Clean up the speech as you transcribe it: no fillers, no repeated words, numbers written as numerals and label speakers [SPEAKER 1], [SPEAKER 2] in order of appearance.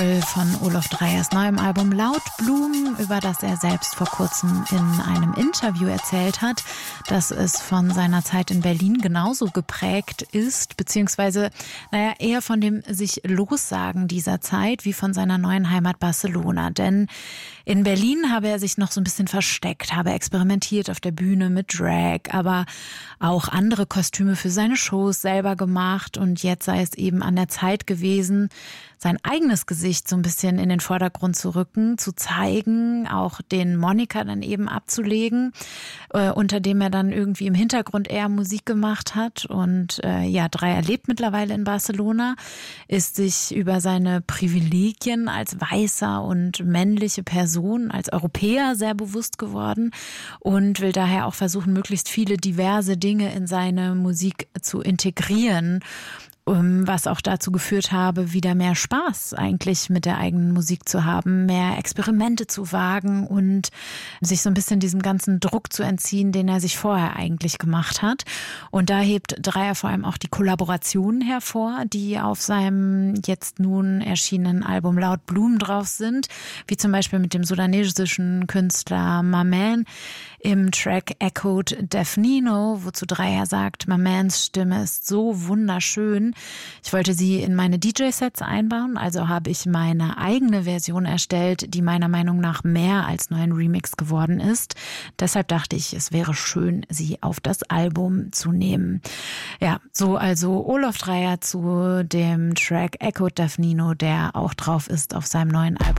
[SPEAKER 1] Von Olof Dreyers neuem Album Lautblumen, über das er selbst vor kurzem in einem Interview erzählt hat, dass es von seiner Zeit in Berlin genauso geprägt ist, beziehungsweise eher von dem sich Lossagen dieser Zeit wie von seiner neuen Heimat Barcelona. Denn in Berlin habe er sich noch so ein bisschen versteckt, habe experimentiert auf der Bühne mit Drag, aber auch andere Kostüme für seine Shows selber gemacht, und jetzt sei es eben an der Zeit gewesen, sein eigenes Gesicht so ein bisschen in den Vordergrund zu rücken, zu zeigen, auch den Moniker dann eben abzulegen, unter dem er dann irgendwie im Hintergrund eher Musik gemacht hat. Und Dreyer lebt mittlerweile in Barcelona, ist sich über seine Privilegien als weißer und männliche Person, als Europäer sehr bewusst geworden und will daher auch versuchen, möglichst viele diverse Dinge in seine Musik zu integrieren, was auch dazu geführt habe, wieder mehr Spaß eigentlich mit der eigenen Musik zu haben, mehr Experimente zu wagen und sich so ein bisschen diesem ganzen Druck zu entziehen, den er sich vorher eigentlich gemacht hat. Und da hebt Dreyer vor allem auch die Kollaborationen hervor, die auf seinem jetzt nun erschienenen Album Lautblumen drauf sind, wie zum Beispiel mit dem sudanesischen Künstler Maman im Track Echoed Defnino, wozu Dreyer sagt, Mamans Stimme ist so wunderschön. Ich wollte sie in meine DJ-Sets einbauen, also habe ich meine eigene Version erstellt, die meiner Meinung nach mehr als nur ein Remix geworden ist. Deshalb dachte ich, es wäre schön, sie auf das Album zu nehmen. Ja, so also Olof Dreyer zu dem Track Echoed Defnino, der auch drauf ist auf seinem neuen Album.